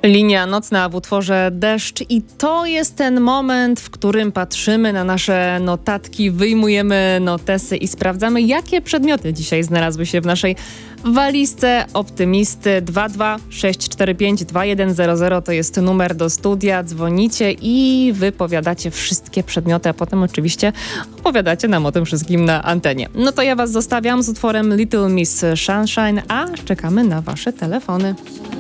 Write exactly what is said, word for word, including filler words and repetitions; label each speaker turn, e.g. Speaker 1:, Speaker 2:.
Speaker 1: Linia nocna w utworze Deszcz i to jest ten moment, w którym patrzymy na nasze notatki, wyjmujemy notesy i sprawdzamy, jakie przedmioty dzisiaj znalazły się w naszej walizce optymisty. Dwa dwa sześć cztery pięć dwa jeden zero zero to jest numer do studia. Dzwonicie i wypowiadacie wszystkie przedmioty, a potem oczywiście opowiadacie nam o tym wszystkim na antenie. No to ja was zostawiam z utworem Little Miss Sunshine, a czekamy na wasze telefony.